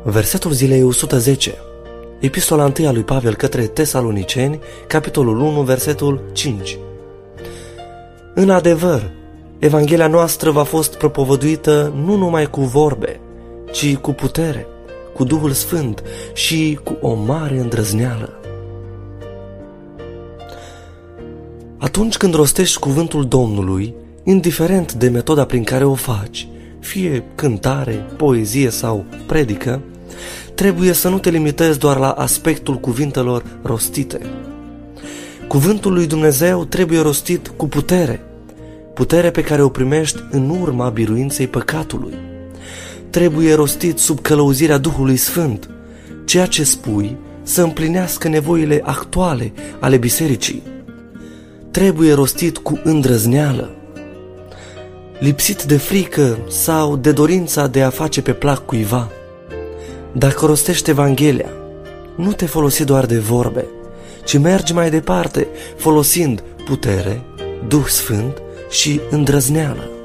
Versetul zilei 110. Epistola 1 a lui Pavel către Tesaloniceni, capitolul 1, versetul 5. În adevăr, Evanghelia noastră v-a fost propovăduită nu numai cu vorbe, ci cu putere, cu Duhul Sfânt și cu o mare îndrăzneală. Atunci când rostești cuvântul Domnului, indiferent de metoda prin care o faci, fie cântare, poezie sau predică, trebuie să nu te limitezi doar la aspectul cuvintelor rostite. Cuvântul lui Dumnezeu trebuie rostit cu putere, putere pe care o primești în urma biruinței păcatului. Trebuie rostit sub călăuzirea Duhului Sfânt, ceea ce spui să împlinească nevoile actuale ale bisericii. Trebuie rostit cu îndrăzneală, lipsit de frică sau de dorința de a face pe plac cuiva. Dacă rostești Evanghelia, nu te folosi doar de vorbe, ci mergi mai departe folosind putere, Duh Sfânt și îndrăzneală.